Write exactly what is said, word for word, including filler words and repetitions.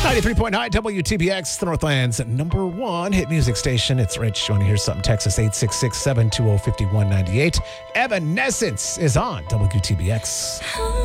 ninety-three point nine W T B X, the Northland's number one hit music station. It's Rich. You want to hear something? Texas eight six six, seven two zero, five one nine eight. Evanescence is on W T B X.